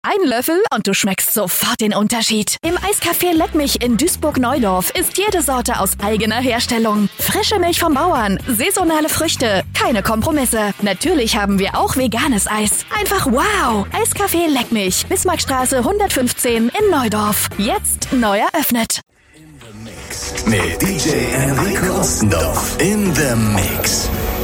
Ein Löffel und du schmeckst sofort den Unterschied. Im Eiscafé Leckmich in Duisburg-Neudorf ist jede Sorte aus eigener Herstellung. Frische Milch vom Bauern, saisonale Früchte, keine Kompromisse. Natürlich haben wir auch veganes Eis. Einfach wow! Eiscafé Leckmich, Bismarckstraße 115 in Neudorf. Jetzt neu eröffnet. Mit DJ Enrico Ostendorf in the Mix.